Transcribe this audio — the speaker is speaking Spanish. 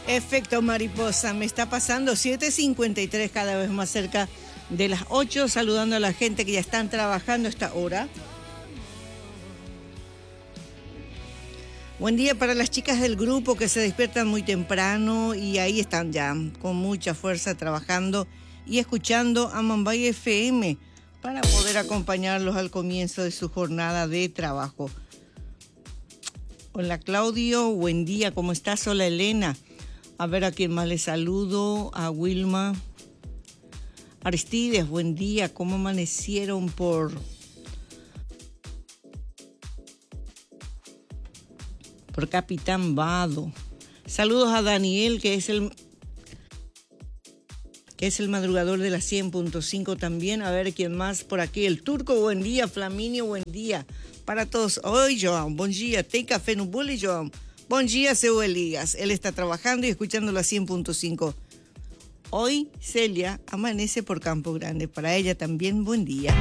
Efecto mariposa, me está pasando 7:53, cada vez más cerca de las 8, saludando a la gente que ya están trabajando a esta hora. Buen día para las chicas del grupo que se despiertan muy temprano y ahí están ya con mucha fuerza trabajando y escuchando a Mambay FM para poder acompañarlos al comienzo de su jornada de trabajo. Hola Claudio, buen día, ¿cómo estás? Hola Elena. A ver a quién más le saludo, a Wilma. Aristides, buen día, ¿cómo amanecieron por Capitán Vado? Saludos a Daniel, que es el madrugador de la 100.5 también. A ver quién más por aquí. El Turco, buen día. Flaminio, buen día. Para todos. Oi, João, bom dia. Tem café no bule, João? Bom dia, seu Elías. Él está trabajando y escuchando la 100.5. Hoy Celia amanece por Campo Grande. Para ella también, buen día.